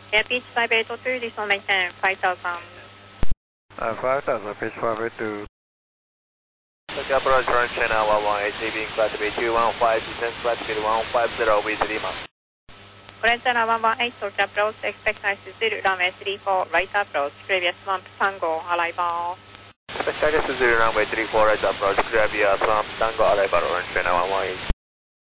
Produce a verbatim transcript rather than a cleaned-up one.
Air Beach five eight two, this will maintain five thousand. Uh, five thousand, pitch five eight two. Tokyo approach run channel one one eight, being flight to be two one five, descent flight to be one five zero with Lima. Orange channel one one eight, Tokyo approach, expect nice to zero, runway three four, right approach, previous one Tango, arrival. Expect Tiger to zero, runway three four, right approach, clear via Swamp Tango, arrival, Orange channel one one eight.